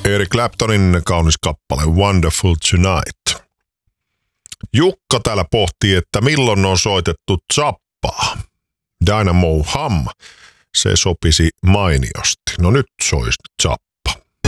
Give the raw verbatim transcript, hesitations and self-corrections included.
Eric Claptonin kaunis kappale Wonderful Tonight. Jukka täällä pohtii, että milloin on soitettu Zappaa. Dynamo Hum, se sopisi mainiosti. No nyt soisi Zappa.